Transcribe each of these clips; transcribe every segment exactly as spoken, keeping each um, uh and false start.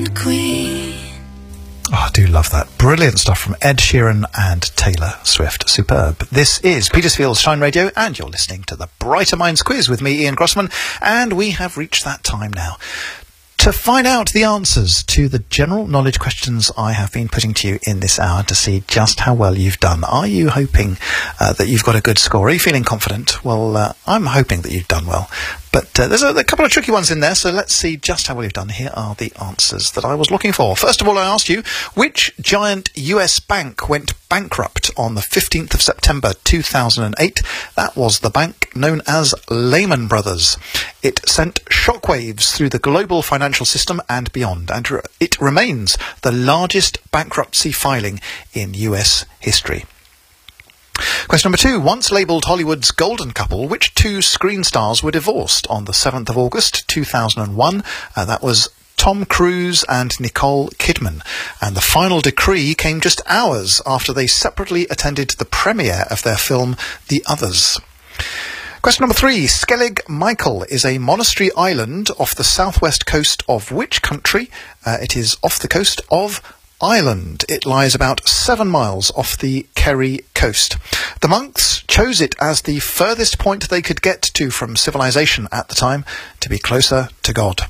the queen. Oh, I do love that. Brilliant stuff from Ed Sheeran and Taylor Swift. Superb. This is Petersfield's Shine Radio, and you're listening to the Brighter Minds Quiz with me, Ian Grossman, and we have reached that time now to find out the answers to the general knowledge questions I have been putting to you in this hour to see just how well you've done. Are you hoping uh, that you've got a good score? Are you feeling confident? Well, uh, I'm hoping that you've done well. But uh, there's a, a couple of tricky ones in there, so let's see just how well you've done. Here are the answers that I was looking for. First of all, I asked you, which giant U S bank went bankrupt on the fifteenth of September two thousand eight? That was the bank known as Lehman Brothers. It sent shockwaves through the global financial system and beyond, and re- it remains the largest bankruptcy filing in U S history. Question number two. Once labelled Hollywood's golden couple, which two screen stars were divorced on the seventh of August two thousand one? Uh, that was Tom Cruise and Nicole Kidman. And the final decree came just hours after they separately attended the premiere of their film The Others. Question number three. Skellig Michael is a monastery island off the southwest coast of which country? Uh, it is off the coast of Ireland. It lies about seven miles off the Kerry coast. The monks chose it as the furthest point they could get to from civilization at the time to be closer to God.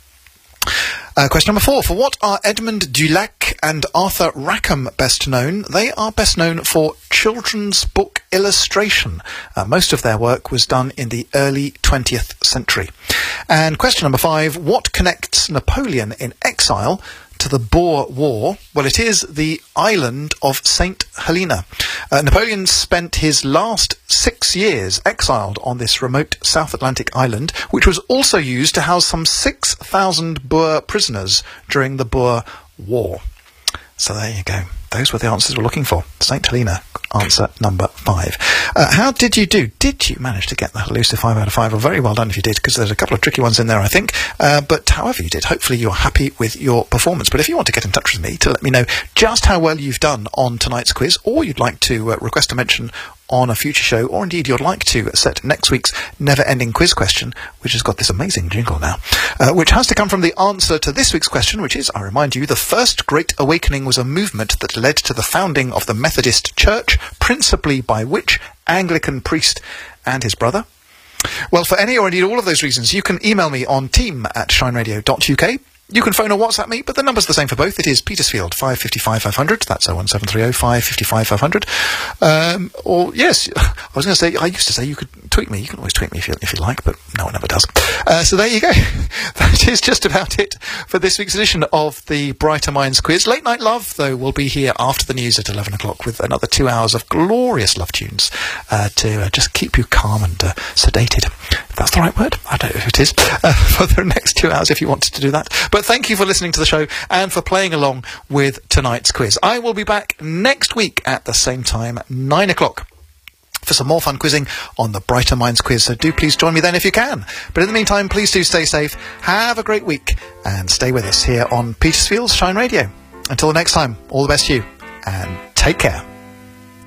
Uh, question number four. For what are Edmund Dulac and Arthur Rackham best known? They are best known for children's book illustration. Uh, most of their work was done in the early twentieth century. And question number five. What connects Napoleon in exile to the Boer War? Well, it is the island of Saint Helena. Uh, Napoleon spent his last six years exiled on this remote South Atlantic island, which was also used to house some six thousand Boer prisoners during the Boer War. So there you go. Those were the answers we're looking for. Saint Helena, answer number five. Uh, how did you do? Did you manage to get that elusive five out of five? Well, very well done if you did, because there's a couple of tricky ones in there, I think. Uh, but however you did, hopefully you're happy with your performance. But if you want to get in touch with me to let me know just how well you've done on tonight's quiz, or you'd like to uh, request a mention on a future show, or indeed you'd like to set next week's never-ending quiz question, which has got this amazing jingle now, uh, which has to come from the answer to this week's question, which is, I remind you, the first Great Awakening was a movement that led to the founding of the Methodist Church, principally by which Anglican priest and his brother? Well, for any or indeed all of those reasons, you can email me on team at shineradio dot U K. You can phone or WhatsApp me, but the number's the same for both. It is Petersfield, five five five five hundred. That's oh one seven three oh five five five five hundred. Um, or, yes, I was going to say, I used to say you could tweet me. You can always tweet me if you, if you like, but no one ever does. Uh, so there you go. That is just about it for this week's edition of the Brighter Minds Quiz. Late Night Love, though, will be here after the news at eleven o'clock with another two hours of glorious love tunes uh, to uh, just keep you calm and uh, sedated. If that's the right word. I don't know if it is. Uh, for the next two hours if you wanted to do that. But thank you for listening to the show and for playing along with tonight's quiz. I will be back next week at the same time, nine o'clock, for some more fun quizzing on the Brighter Minds Quiz. So do please join me then if you can. But in the meantime, please do stay safe, have a great week, and stay with us here on Petersfield's Shine Radio. Until next time, all the best to you, and take care.